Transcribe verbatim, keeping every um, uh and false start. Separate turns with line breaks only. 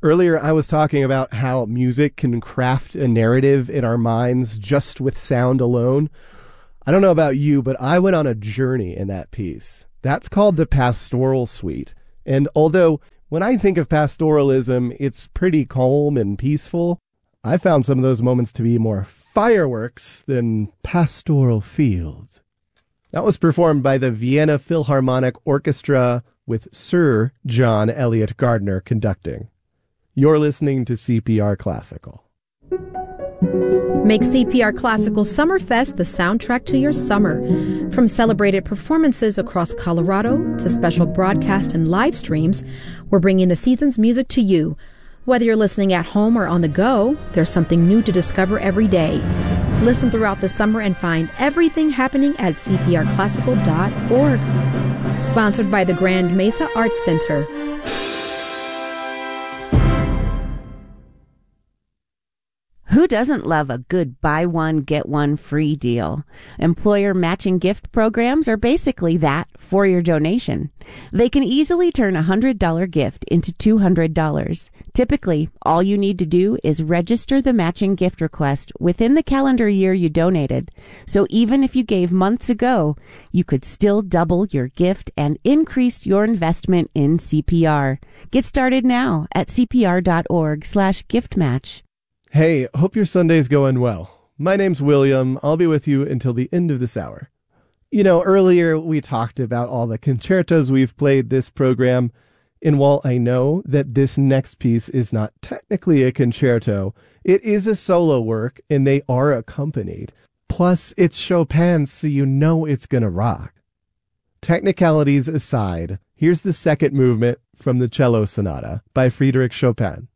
Earlier, I was talking about how music can craft a narrative in our minds just with sound alone. I don't know about you, but I went on a journey in that piece. That's called the Pastoral Suite. And although when I think of pastoralism, it's pretty calm and peaceful, I found some of those moments to be more fireworks than pastoral field. That was performed by the Vienna Philharmonic Orchestra with Sir John Eliot Gardiner conducting. You're listening to C P R Classical.
Make C P R Classical Summerfest the soundtrack to your summer. From celebrated performances across Colorado to special broadcast and live streams, we're bringing the season's music to you. Whether you're listening at home or on the go, there's something new to discover every day. Listen throughout the summer and find everything happening at c p r classical dot org. Sponsored by the Grand Mesa Arts Center.
Who doesn't love a good buy one, get one free deal? Employer matching gift programs are basically that for your donation. They can easily turn a one hundred dollars gift into two hundred dollars. Typically, all you need to do is register the matching gift request within the calendar year you donated. So even if you gave months ago, you could still double your gift and increase your investment in C P R. Get started now at c p r dot org slash gift match.
Hey, hope your Sunday's going well. My name's William. I'll be with you until the end of this hour. You know, earlier we talked about all the concertos we've played this program, and while I know that this next piece is not technically a concerto, it is a solo work, and they are accompanied. Plus, it's Chopin, so you know it's gonna rock. Technicalities aside, here's the second movement from the Cello Sonata by Frédéric Chopin.